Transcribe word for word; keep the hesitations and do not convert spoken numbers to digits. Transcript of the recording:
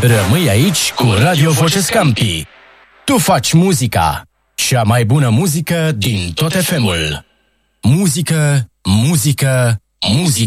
Rămâi aici cu Radio Voce Scampi. Tu faci muzica, cea mai bună muzică din tot F M-ul. Muzică, muzică, muzică.